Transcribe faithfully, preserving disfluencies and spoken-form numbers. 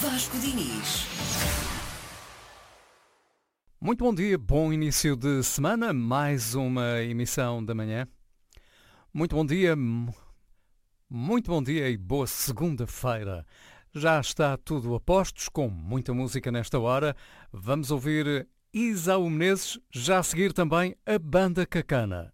Vasco Diniz. Muito bom dia, bom início de semana, mais uma emissão da manhã. Muito bom dia, muito bom dia e boa segunda-feira. Já está tudo a postos, com muita música nesta hora. Vamos ouvir Isaú Menezes, já a seguir também a Banda Cacana.